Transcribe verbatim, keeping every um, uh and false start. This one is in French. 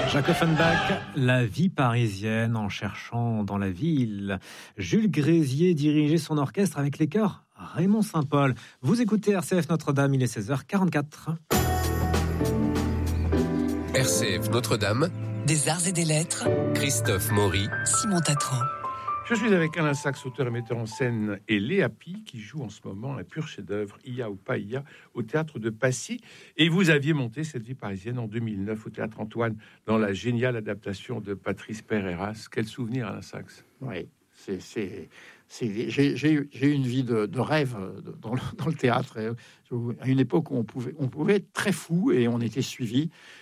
Jacques Offenbach, la vie parisienne en cherchant dans la ville. Jules Grézier dirigeait son orchestre avec les chœurs Raymond Saint-Paul. Vous écoutez R C F Notre-Dame, il est seize heures quarante-quatre. R C F Notre-Dame, des arts et des lettres, Christophe Maury, Simon Tatran. Je suis avec Alain Sachs, auteur et metteur en scène, et Léa Pi, qui joue en ce moment un pur chef-d'œuvre, Iya ou pas Iya, au théâtre de Passy. Et vous aviez monté cette vie parisienne en deux mille neuf au théâtre Antoine, dans la géniale adaptation de Patrice Pereiras. Quel souvenir, Alain Sachs? Oui, c'est, c'est, c'est, j'ai, j'ai, eu, j'ai eu une vie de, de rêve dans le, dans le théâtre. À une époque où on pouvait, on pouvait être très fou et on était suivi.